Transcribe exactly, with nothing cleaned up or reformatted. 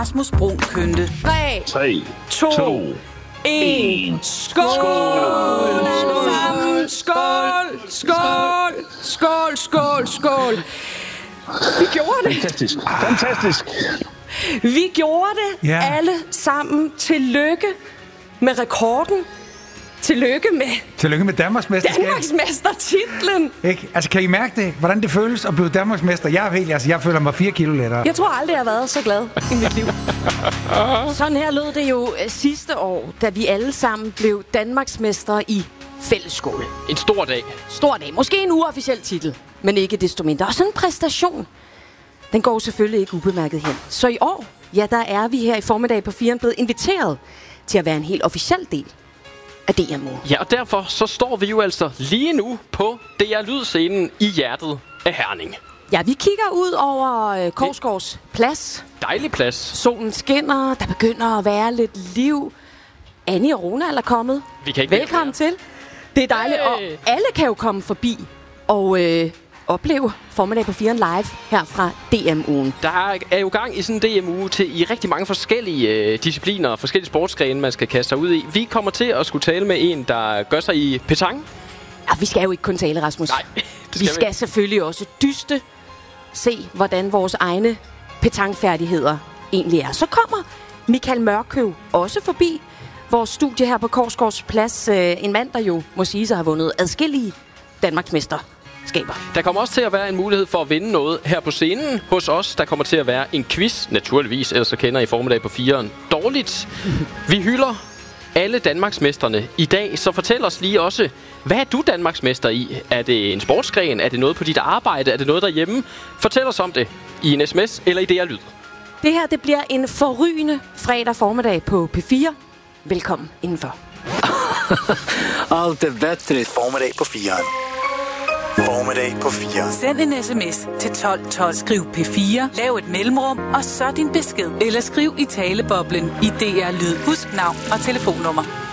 Rasmus Bruun Kønte. tre, tre, to, en. Skål! Skål! Alle sammen! Skål! Skål! Skål! Skål! Skål! Vi gjorde det. Fantastisk. Fantastisk. Vi gjorde det Ja. alle sammen. Tillykke med rekorden. Tillykke med Tillykke med Danmarksmesterskab. Danmarksmestertitlen. Ikke? Altså, kan I mærke det? Hvordan det føles at blive Danmarksmester? Jeg er helt, altså, jeg føler mig fire kilo lettere. Jeg tror aldrig, jeg har været så glad i mit liv. Sådan her lød det jo øh, sidste år, da vi alle sammen blev Danmarksmestre i fællesskole. En stor dag. Stor dag. Måske en uofficiel titel, men ikke desto mindre. Og sådan en præstation, den går selvfølgelig ikke ubemærket hen. Så i år, ja, der er vi her i formiddag på Firen blevet inviteret til at være en helt officiel del af D M U. Ja, og derfor så står vi jo altså lige nu på D R Lyd-scenen i hjertet af Herning. Ja, vi kigger ud over øh, Korsgaards Plads. Dejlig plads. Solen skinner, der begynder at være lidt liv. Annie og Ronald er kommet. Vi kan ikke Velkommen til. Det er dejligt, Hey. og alle kan jo komme forbi og øh, opleve formiddag på Firen live her fra D M U'en. Der er jo gang i sådan en D M U til i rigtig mange forskellige øh, discipliner og forskellige sportsgrene, man skal kaste sig ud i. Vi kommer til at skulle tale med en, der gør sig i petanque. Ja, vi skal jo ikke kun tale, Rasmus. Nej, det skal vi vi skal ikke. selvfølgelig også dyste, se hvordan vores egne petanquefærdigheder egentlig er. Så kommer Michael Mørkøv også forbi vores studie her på Korsgaards Plads. Øh, en mand, der jo må sige sig har vundet adskillige Danmarksmesterskaber. Der kommer også til at være en mulighed for at vinde noget her på scenen hos os. Der kommer til at være en quiz, naturligvis, ellers så kender I formiddag på Firen dårligt. Vi hylder alle Danmarksmestrene i dag, så fortæl os lige også, hvad er du Danmarksmester i? Er det en sportsgren? Er det noget på dit arbejde? Er det noget derhjemme? Fortæl os om det i en sms eller i D R Lyd. Det her, det bliver en forrygende fredag formiddag på P fire. Velkommen indenfor. Allt är bättre. Formiddag på Firen. Formiddag på Firen. Send en sms til tolv tolv. Skriv P fire, lav et mellemrum, og så din besked. Eller skriv i taleboblen i D R Lyd. Husk navn og telefonnummer.